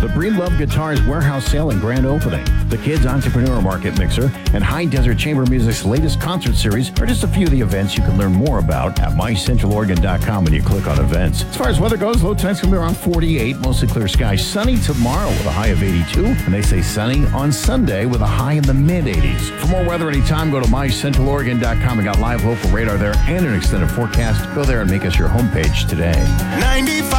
the Breedlove Guitars Warehouse Sale and Grand Opening, the Kids Entrepreneur Market Mixer, and High Desert Chamber Music's latest concert series are just a few of the events you can learn more about at mycentraloregon.com when you click on events. As far as weather goes, low tonight's going to be around 48, mostly clear skies. Sunny tomorrow with a high of 82, and they say sunny on Sunday with a high in the mid-80s. For more weather anytime, go to mycentraloregon.com. We got live local radar there and an extended forecast. Go there and make us your homepage today. 95